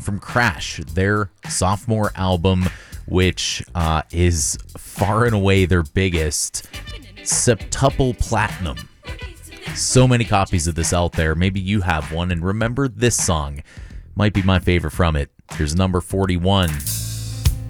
from Crash, their sophomore album, which is far and away their biggest, septuple platinum. So many copies of this out there. Maybe you have one, and remember this song. Might be my favorite from it. Here's number 41.